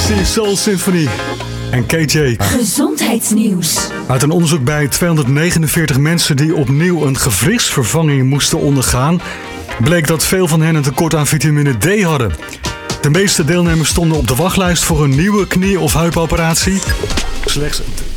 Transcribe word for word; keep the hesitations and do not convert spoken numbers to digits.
Sea Soul Symphony en K J. Gezondheidsnieuws. Uit een onderzoek bij tweehonderdnegenenveertig mensen die opnieuw een gewrichtsvervanging moesten ondergaan, bleek dat veel van hen een tekort aan vitamine D hadden. De meeste deelnemers stonden op de wachtlijst voor een nieuwe knie- of heupoperatie. Slechts